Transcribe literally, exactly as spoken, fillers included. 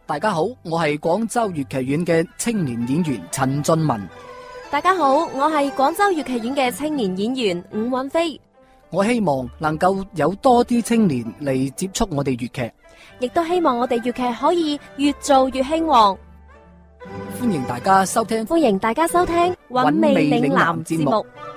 大家好，我係廣州粵劇院嘅青年演員陳俊文。 大家好，我係廣州粵劇院嘅青年演員伍允飛。 我希望能夠有多啲青年嚟接觸我哋粵劇， 亦都希望我哋粵劇可以越做越興旺。 歡迎大家收聽， 歡迎大家收聽《韻味嶺南》節目。